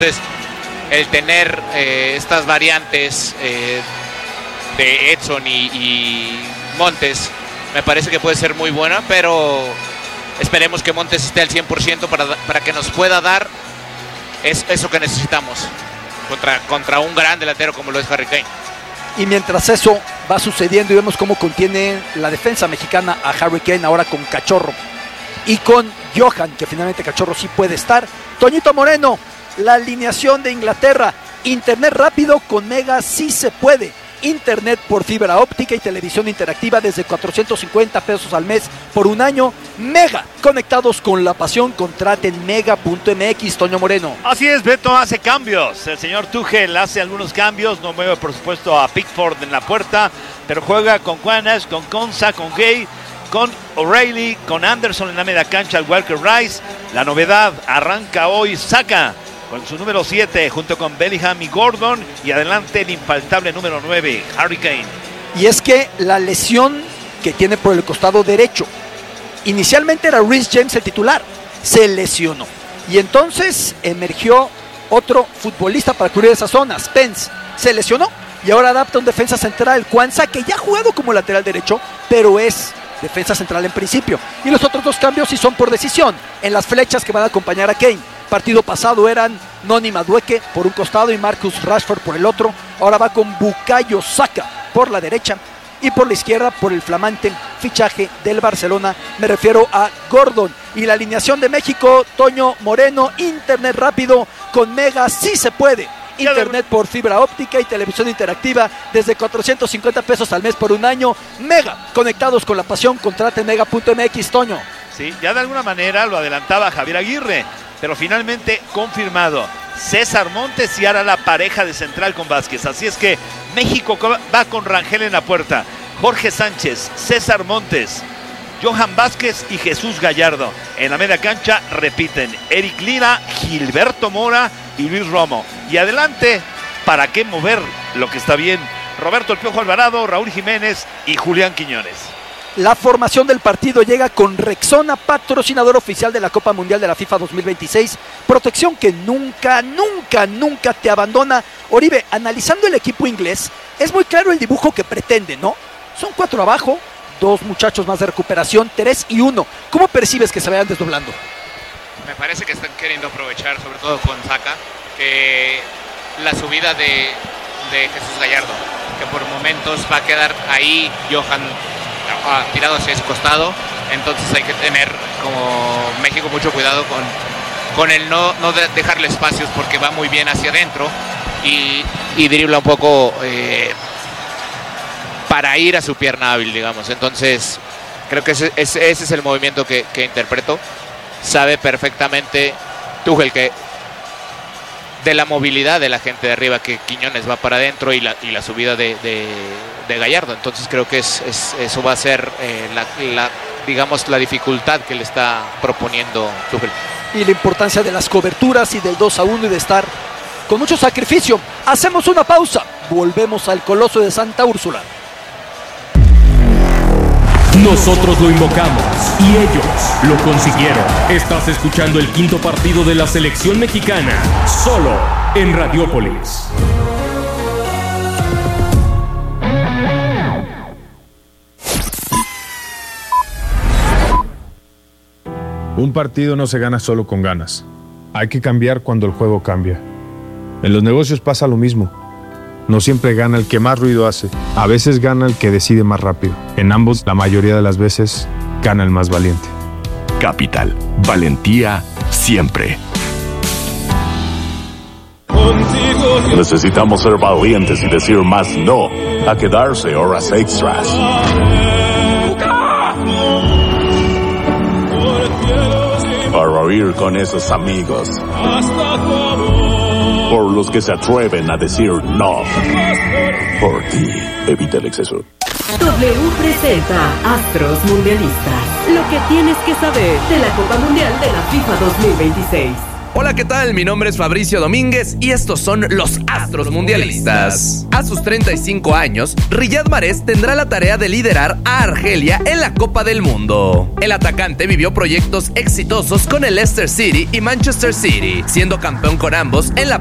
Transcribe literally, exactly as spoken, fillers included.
Entonces, el tener eh, estas variantes eh, de Edson y, y Montes me parece que puede ser muy buena, pero esperemos que Montes esté al cien por ciento para, para que nos pueda dar es, eso que necesitamos contra, contra un gran delantero como lo es Harry Kane. Y mientras eso va sucediendo y vemos cómo contiene la defensa mexicana a Harry Kane ahora con Cachorro y con Johan, que finalmente Cachorro sí puede estar. Toñito Moreno, la alineación de Inglaterra: internet rápido con Mega sí se puede, internet por fibra óptica y televisión interactiva desde cuatrocientos cincuenta pesos al mes por un año. Mega, conectados con la pasión. Contraten mega punto m x. Toño Moreno. Así es, Beto hace cambios, el señor Tuchel hace algunos cambios, no mueve por supuesto a Pickford en la puerta, pero juega con Juanes, con Konsa, con Gay, con O'Reilly, con Anderson en la media cancha, el Walker Rice. La novedad, arranca hoy Saka con su número siete, junto con Bellingham y Gordon, y adelante el infaltable número nueve, Harry Kane. Y es que la lesión que tiene por el costado derecho, inicialmente era Reece James el titular, se lesionó, y entonces emergió otro futbolista para cubrir esa zona, Spence, se lesionó, y ahora adapta un defensa central, Kwanzaa, que ya ha jugado como lateral derecho, pero es defensa central en principio, y los otros dos cambios sí son por decisión, en las flechas que van a acompañar a Kane. Partido pasado eran Noni Madueke por un costado y Marcus Rashford por el otro. Ahora va con Bukayo Saka por la derecha y por la izquierda por el flamante fichaje del Barcelona. Me refiero a Gordon. Y la alineación de México, Toño Moreno: internet rápido con Mega sí se puede. Internet por fibra óptica y televisión interactiva desde cuatrocientos cincuenta pesos al mes por un año. Mega, conectados con la pasión. Contrate mega punto m x. Toño. Sí, ya de alguna manera lo adelantaba Javier Aguirre, pero finalmente confirmado, César Montes y ahora la pareja de central con Vázquez. Así es que México va con Rangel en la puerta, Jorge Sánchez, César Montes, Johan Vázquez y Jesús Gallardo. En la media cancha repiten Eric Lira, Gilberto Mora y Luis Romo. Y adelante, ¿para qué mover lo que está bien? Roberto El Piojo Alvarado, Raúl Jiménez y Julián Quiñones. La formación del partido llega con Rexona, patrocinador oficial de la Copa Mundial de la FIFA dos mil veintiséis. Protección que nunca, nunca, nunca te abandona. Oribe, analizando el equipo inglés, es muy claro el dibujo que pretende, ¿no? Son cuatro abajo, dos muchachos más de recuperación, tres y uno. ¿Cómo percibes que se vayan desdoblando? Me parece que están queriendo aprovechar, sobre todo con Saka, que la subida de, de Jesús Gallardo, que por momentos va a quedar ahí Johan Ah, tirado hacia ese costado, entonces hay que tener como México mucho cuidado con, con el no, no de dejarle espacios, porque va muy bien hacia adentro y, y dribla un poco eh, para ir a su pierna hábil, digamos. Entonces creo que ese, ese, ese es el movimiento que, que interpretó. Sabe perfectamente Tuchel que de la movilidad de la gente de arriba, que Quiñones va para adentro y la, y la subida de, de, de Gallardo. Entonces creo que es, es, eso va a ser eh, la, la, digamos, la dificultad que le está proponiendo Tuchel. Y la importancia de las coberturas y del dos a uno y de estar con mucho sacrificio. Hacemos una pausa, volvemos al Coloso de Santa Úrsula. Nosotros lo invocamos y ellos lo consiguieron. Estás escuchando el quinto partido de la selección mexicana, solo en Radiópolis. Un partido no se gana solo con ganas. Hay que cambiar cuando el juego cambia. En los negocios pasa lo mismo. No siempre gana el que más ruido hace. A veces gana el que decide más rápido. En ambos, la mayoría de las veces, gana el más valiente. Capital. Valentía siempre. Necesitamos ser valientes y decir más no a quedarse horas extras. Para oír con esos amigos. Por los que se atreven a decir no. Por ti, evita el exceso. W presenta Astros Mundialistas. Lo que tienes que saber de la Copa Mundial de la FIFA dos mil veintiséis. Hola, ¿qué tal? Mi nombre es Fabricio Domínguez y estos son los Astros Mundialistas. A sus treinta y cinco años, Riyad Mahrez tendrá la tarea de liderar a Argelia en la Copa del Mundo. El atacante vivió proyectos exitosos con el Leicester City y Manchester City, siendo campeón con ambos en la